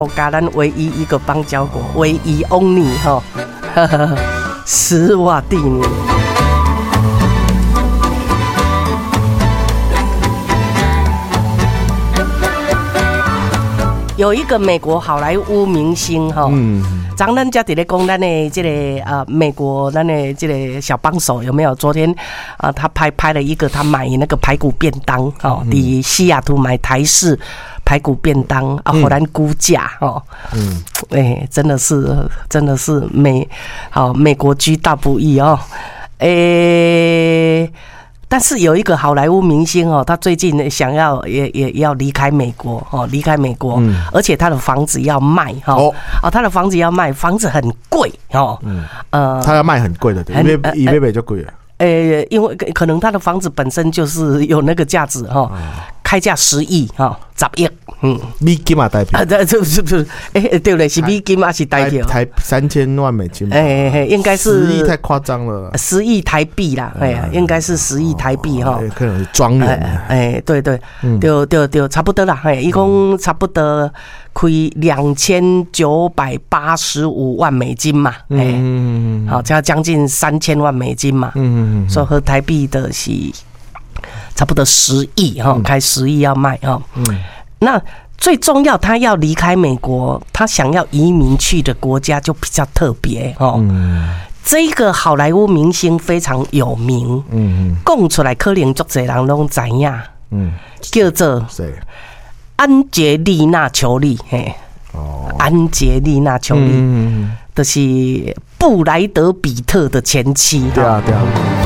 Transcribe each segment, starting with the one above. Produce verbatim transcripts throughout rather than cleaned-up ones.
我甲咱唯一一个邦交国，唯一 only 哈，斯瓦蒂尼。有一个美国好莱坞明星哈，嗯，咱咱家伫咧讲咱的这个呃美国咱的这个小帮手有没有？昨天啊、呃，他拍拍了一个他买那个排骨便当哦，伫西雅图买台式排骨便当啊，荷兰估价哦，嗯，哎、欸，真的是真的是美好美国居大不易哦，哎、欸。但是有一个好莱坞明星哦，他最近想要也也要离开美国哦，离开美国，嗯、而且他的房子要卖哈哦，哦，他的房子要卖，房子很贵哦，嗯，呃， 他要卖很贵的，因为一倍倍就贵了。 呃，因为可能他的房子本身就是有那个价值哈、哦，开价十亿哈，十亿，嗯， 美金嘛代表啊，这这这，哎，对了，是美金还是代表？ 台三千万美金， 哎哎，应该是十亿太夸张了， 十亿台币啦，哎呀，应该是十亿台币哈， 可能是庄园， 哎，对对，对对对，差不多啦，哎，一共差不多开两千九百八十五万美金嘛，哎，好，加将近三千万美金嘛，嗯，所以和台币的是差不多十亿哈，开十亿要卖哈，嗯，那最重要，他要离开美国，他想要移民去的国家就比较特别哦。嗯，这个好莱坞明星非常有名，嗯，讲出来可能很多人都知道，嗯，叫做谁？安杰丽娜·裘丽，嘿，哦，安杰丽娜·裘丽，嗯，就是布莱德·比特的前妻， 对啊，对啊。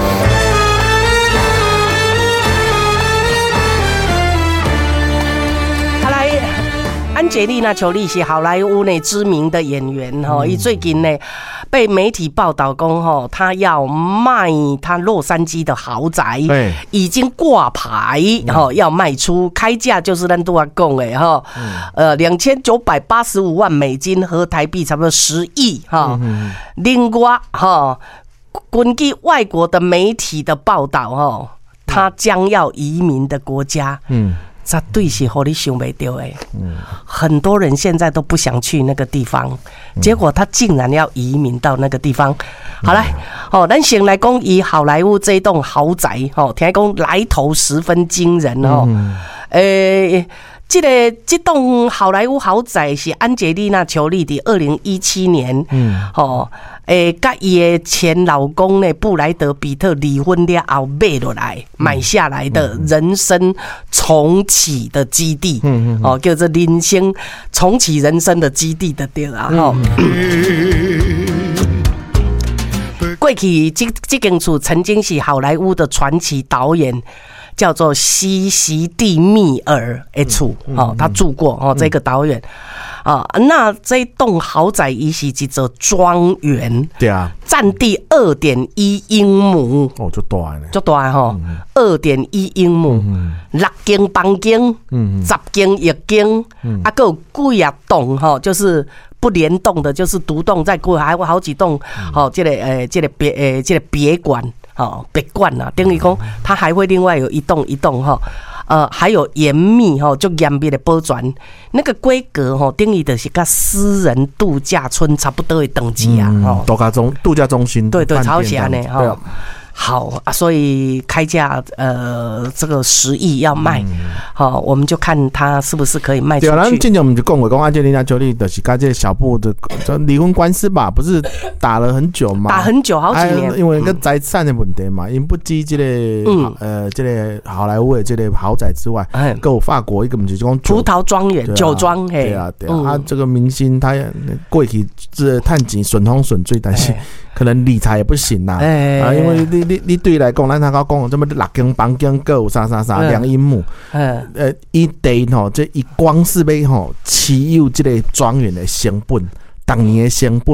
安杰丽娜·裘丽是好莱坞内知名的演员哈，伊最近呢被媒体报道讲哈，他要卖他洛杉矶的豪宅，已经挂牌哈，要卖出，开价就是咱都要讲的哈，呃，两千九百八十五万美金和台币差不多十亿哈。另外哈，根据外国的媒体的报道哈，他将要移民的国家，嗯。这对是让你想不到的，嗯，很多人现在都不想去那个地方，结果他竟然要移民到那个地方。好来，哦，咱先来讲以好莱坞这一栋豪宅，哦，听讲来头十分惊人哦，诶、嗯。这个这栋好莱坞豪宅是安杰丽娜·裘丽的二零一七年，嗯，哦，诶，甲伊的前老公呢布莱德·比特离婚了后买落来、买下来的人生重启的基地，嗯嗯，哦，叫做人生重启人生的基地的对啊，吼、嗯。过去这这间厝曾经是好莱坞的传奇导演。叫做西西蒂密尔的厝，哦，他住过哦，这个导演啊，那这栋豪宅伊是一座庄园， 对啊， 占地二点一英亩， 哦，就大呢， 就大哈，二点一英亩，六间房间，十间浴间，啊，还有几啊栋哈，就是不联动的，就是独栋在过，还有好几栋，哦，这个呃，这个别呃，这个别馆。哦，别馆啊，等于讲它还会另外有一栋一栋哈，呃，还有严密哈，就严密的保全，那个规格哈，等于就是跟私人度假村差不多的等级啊，哦、 嗯，度假中度假中心， 对对，超前呢哈。好啊，所以开价呃，这个十亿要卖，好、嗯，我们就看他是不是可以卖出去。 对啊，咱之前我们就讲过，讲安杰丽娜·裘丽的是跟这个小布的离婚官司吧，不是打了很久嘛？ 打很久，好几年。 因为个财产的问题嘛，因不止这个、嗯、呃，这个好莱坞的这个豪宅之外，还有法国一个不是讲葡萄庄园、酒庄， 对啊，对啊，嗯、啊，这个明星他过去这探钱顺风顺水，但是。可能理财也不行啦，欸、啊，因为你你你对来讲，咱他讲讲这么六间房间各有啥啥啥两英亩，呃，一地吼，这一光是要吼持有这个庄园的成本，当年的成本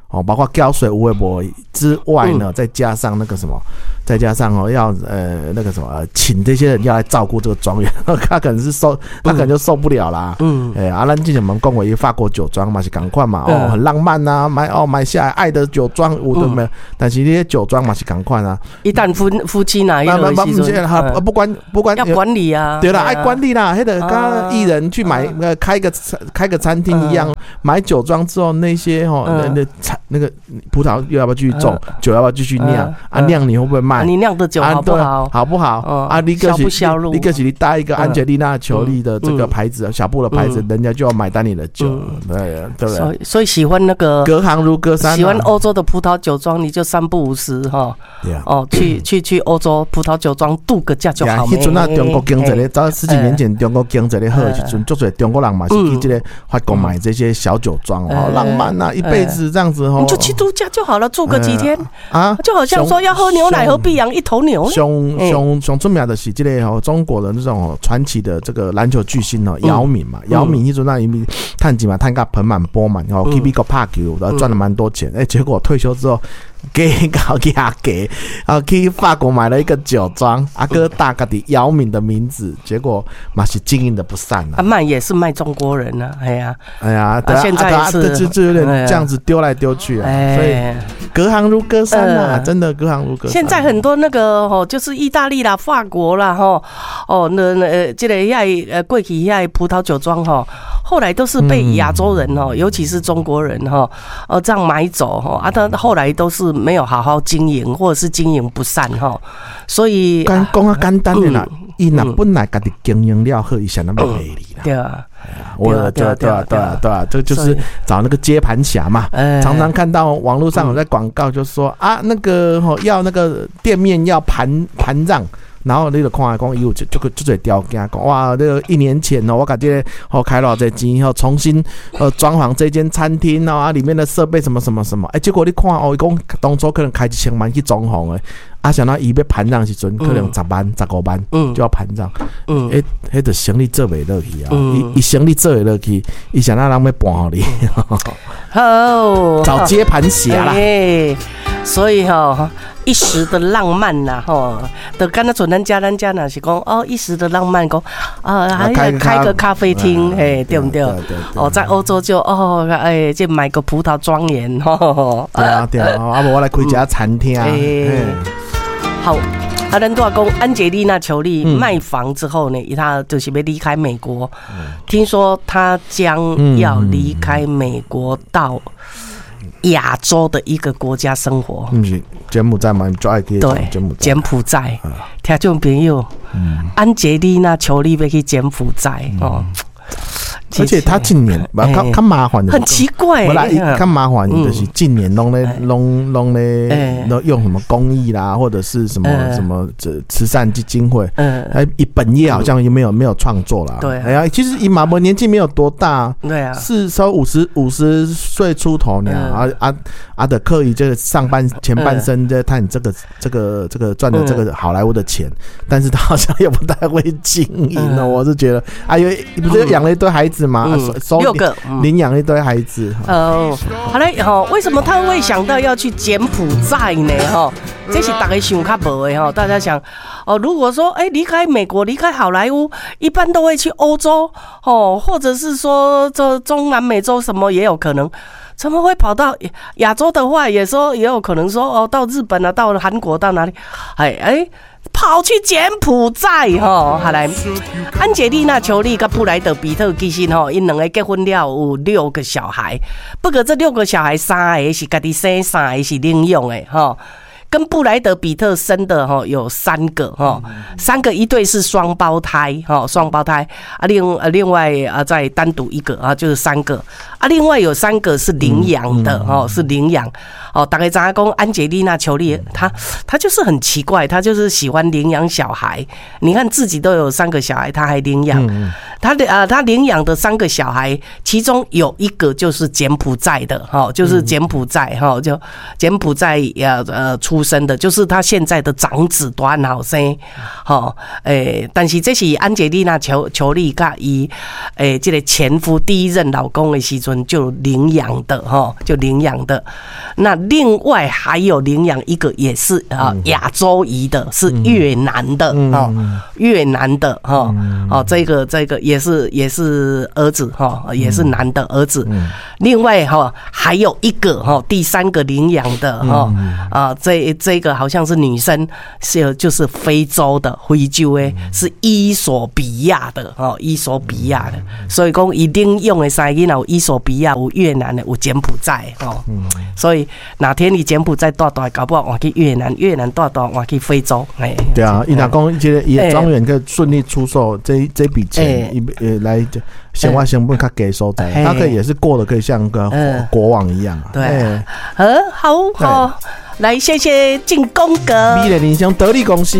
哦，包括胶水无微博之外呢，嗯、再加上那个什么，再加上哦要呃那个什么，请这些人要来照顾这个庄园，他可能是受，他可能就受不了啦。嗯，哎、欸，啊，咱之前我们讲过一法国酒庄嘛是赶快嘛，哦，很浪漫呐、啊，买哦买下来爱的酒庄，有的没有，嗯、但是那些酒庄嘛是赶快啊。 一旦夫夫妻哪一个时阵， 嗯、不管不管要管理啊， 对啦，爱管理啦，那个跟艺人去买呃开个开个餐厅一样，买酒庄之后那些哦那那产那个葡萄又要不要继续种，酒要不要继续酿啊？酿你会不会卖？ 你酿的酒好不好？ 好不好？啊，你个是你个是你带一个安吉丽娜·裘丽的这个牌子，小布的牌子，人家就要买单你的酒，对对不对？ 所以喜欢那个隔行如隔山， 喜欢欧洲的葡萄酒庄，你就三不五时哈，哦，去去去欧洲葡萄酒庄度个假就好。 迄阵啊，中国经济咧，早十几年前中国经济咧好的时阵，足多中国人嘛是去这个法国买这些小酒庄哦，浪漫啊，一辈子这样子哦， 你就去度假就好了，住个几天啊，就好像说要喝牛奶喝必养一头牛。 熊熊熊出名的是这个哦，中国的那种传奇的这个篮球巨星哦，姚明嘛，姚明迄阵那因为探钱嘛，探个盆满钵满，然后去美国拍球，然后赚了蛮多钱，哎，结果退休之后。给搞给他给，啊，去法国买了一个酒庄，阿哥大个的姚明的名字，结果嘛是经营的不善啊。 卖也是卖中国人啊，哎呀， 哎呀， 啊、现在是就就有点这样子丢来丢去啊，哎、所以隔行如隔山啊，呃、真的隔行如隔山。 现在很多那个哦，就是意大利啦、法国啦，哈，哦，那那这个遐呃过去遐葡萄酒庄哈，后来都是被亚洲人哦，嗯、尤其是中国人哈，哦这样买走哈，啊，他后来都是。没有好好经营，或者是经营不善哈，所以讲讲啊简单的啦，伊若本来家己经营了好，伊想那么美丽啦， 对啊， 我对啊对啊对啊对啊，这就是找那个接盘侠嘛，常常看到网络上有在广告，就说啊那个要那个店面要盘盘让。然后你就看来讲，伊有就就就这条件讲，哇，这个一年前哦，我感觉哦开了这钱，后重新呃装潢这间餐厅啊，里面的设备什么什么什么，哎，结果你看哦，伊讲当初可能开一千万去装潢的，啊，想到伊要盘让时阵，可能十万、十五万就要盘让，嗯，哎，迄个生意做袂落去啊，伊伊生意做袂落去，伊想那人要搬互你，好，找接盘侠啦， 所以哈。一时的浪漫呐，吼，就跟那阵咱家咱家那是讲哦，一时的浪漫讲啊，还开个咖啡厅，嘿，对不对？哦，在欧洲就哦，哎，就买个葡萄庄园，吼， 对啊对啊，啊不我来开一家餐厅，哎， 好。啊，咱都要讲安吉丽娜·裘丽卖房之后呢，她就是要离开美国，听说她将要离开美国到。亚洲的一个国家生活， 不是柬埔寨吗？就爱去对柬埔寨，听众朋友，安吉丽娜·裘丽要去柬埔寨哦。 而且他近年较较麻烦的， 很奇怪， 不啦，较麻烦的就是近年拢咧拢拢咧用什么公益啦，或者是什么什么慈善基金会，哎，以本业好像也没有没有创作啦。 对， 哎呀，其实以马博年纪没有多大， 对啊， 是稍五十五十岁出头呢，啊啊啊的刻意这个上半前半生在探这个这个这个赚的这个好莱坞的钱，但是他好像也不太会经营哦，我是觉得，哎呦，不是养了一堆孩子。嘛， 嗯、六个领养一堆孩子。 哦，好嘞，哈，为什么他会想到要去柬埔寨呢？哈，这是大家想较无的哈。大家想，哦，如果说，哎，离开美国，离开好莱坞，一般都会去欧洲，哦，或者是说这中南美洲什么也有可能。怎么会跑到亚洲的话，也说也有可能说，哦，到日本啊，到韩国，到哪里？哎哎。跑去柬埔寨吼，好来，安吉丽娜·裘丽跟布莱德·彼特其实吼，因两个结婚了有六个小孩，不过这六个小孩三个是家己生，三个是领养的吼。跟布莱德比特生的哈有三个哈，三个一对是双胞胎哈，双胞胎啊，另呃另外啊再单独一个啊，就是三个啊，另外有三个是领养的哈，是领养哦，大概知影讲安杰丽娜·裘丽，她她就是很奇怪，她就是喜欢领养小孩。你看自己都有三个小孩，她还领养。嗯、她的呃，她领养的三个小孩，其中有一个就是柬埔寨的哈，就是柬埔寨哈，就柬埔寨呃呃出生的，就是她现在的长子都很好生。哈，诶，但是这是安杰丽娜·裘裘丽甲伊诶这个前夫第一任老公的时阵就领养的哈，就领养的。那另外还有领养一个也是啊亚洲裔的，是越南的哦，越南的哈哦，这个这个也是也是儿子哈，也是男的儿子。另外哈还有一个哈第三个领养的哈啊这这个好像是女生，是就是非洲的非洲诶，是伊索比亚的哦，伊索比亚的，所以讲伊领养的三个有伊索比亚，有越南的，有柬埔寨哦，所以哪天你柬埔寨大大搞不好换去越南，越南大大换去非洲，哎， 对啊，伊若讲这个伊庄园可以顺利出售这这笔钱，呃来生活成本较低所在，他可以也是过得可以像个国王一样啊。 对，呃，好好，来谢谢进攻哥， 美丽人生得力公司。